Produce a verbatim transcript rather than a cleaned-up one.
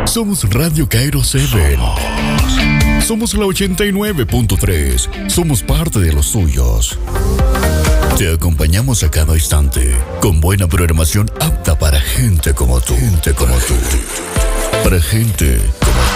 Somos Radio Cairo siete. Somos la ochenta y nueve punto tres. Somos parte de los suyos. Te acompañamos a cada instante con buena programación apta para gente como tú. Gente como tú. Para gente como